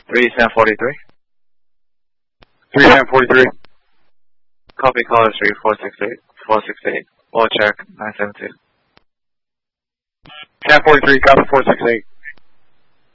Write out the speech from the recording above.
3743. 3743. Copy caller 3468. We'll check 972. 1043, copy 468.